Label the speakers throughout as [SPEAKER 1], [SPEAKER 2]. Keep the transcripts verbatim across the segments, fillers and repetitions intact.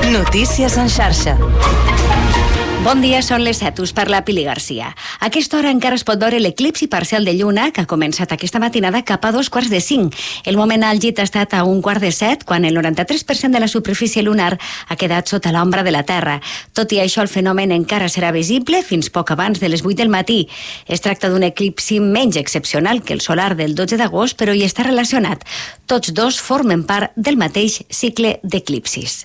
[SPEAKER 1] Notícies en xarxa.
[SPEAKER 2] Bon dia, són les set, us parla Pili Garcia. A aquesta hora encara es pot veure l'eclipsi parcial de lluna que ha començat aquesta matinada cap a dos quarts de cinc. El moment àlgid ha estat a un quart de set, quan el noranta-tres per cent de la superfície lunar ha quedat sota l'ombra de la Terra. Tot i això, el fenomen encara serà visible fins poc abans de les vuit del matí. Es tracta d'un eclipsi menys excepcional que el solar del dotze d'agost, però hi està relacionat. Tots dos formen part del mateix cicle d'eclipsis.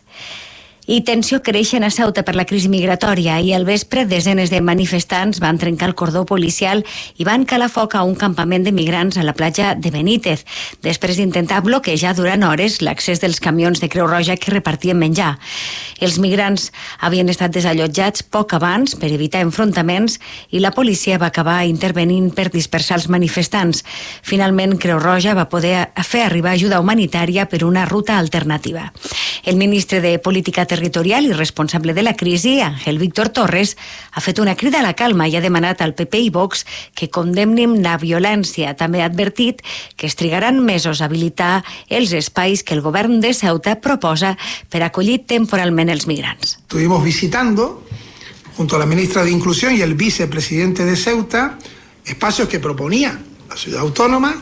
[SPEAKER 2] I tensió creixent a Ceuta per la crisi migratòria i al vespre desenes de manifestants van trencar el cordó policial i van calar foc a un campament de migrants a la platja de Benítez, després d'intentar bloquejar durant hores l'accés dels camions de Creu Roja que repartien menjar. Els migrants havien estat desallotjats poc abans per evitar enfrontaments i la policia va acabar intervenint per dispersar els manifestants. Finalment, Creu Roja va poder fer arribar ajuda humanitària per una ruta alternativa. El ministre de Política Territorial i responsable de la crisi, Ángel Víctor Torres, ha fet una crida a la calma i ha demanat al P P i Vox que condemnin la violència. També ha advertit que es trigaran mesos a habilitar els espais que el govern de Ceuta proposa per acollir temporalment els migrants.
[SPEAKER 3] Estuvimos visitando, junto a la ministra de Inclusión y el vicepresidente de Ceuta, espacios que proponía la ciudad autónoma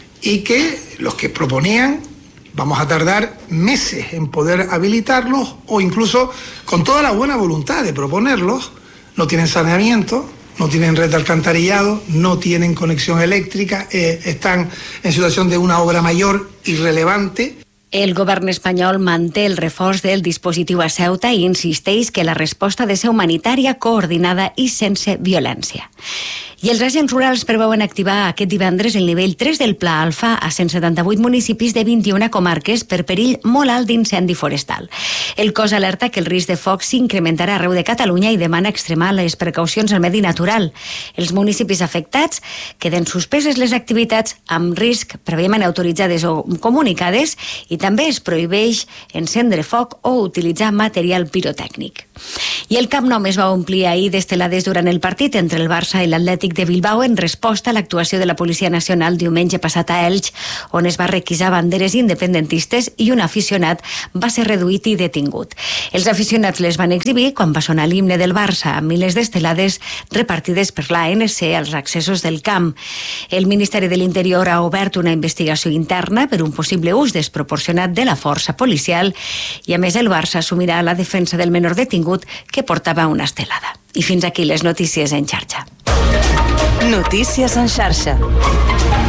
[SPEAKER 3] y que los que proponían vamos a tardar meses en poder habilitarlos o incluso con toda la buena voluntad de proponerlos. No tienen saneamiento, no tienen red de alcantarillado, no tienen conexión eléctrica, eh, están en situación de una obra mayor irrelevante.
[SPEAKER 2] El govern espanyol manté el reforç del dispositiu a Ceuta i insisteix que la resposta ha de ser humanitària, coordinada i sense violència. I els agents rurals preveuen activar aquest divendres el nivell tres del Pla Alfa a cent setanta-vuit municipis de vint-i-una comarques per perill molt alt d'incendi forestal. El cos alerta que el risc de foc s'incrementarà arreu de Catalunya i demana extremar les precaucions al medi natural. Els municipis afectats queden suspeses les activitats amb risc prèviament autoritzades o comunicades i també es prohibeix encendre foc o utilitzar material pirotècnic. I el Camp Nou es va omplir ahir d'estelades durant el partit entre el Barça i l'Atlètic de Bilbao en resposta a l'actuació de la Policia Nacional diumenge passat a Elx, on es va requisar banderes independentistes i un aficionat va ser reduït i detingut. Els aficionats les van exhibir quan va sonar l'himne del Barça, amb milers d'estelades repartides per l'A N C als accessos del camp. El Ministeri de l'Interior ha obert una investigació interna per un possible ús desproporcionat de la força policial i, a més, el Barça assumirà la defensa del menor detingut que portava una estelada. I fins aquí les notícies en xarxa.
[SPEAKER 1] Notícies en xarxa.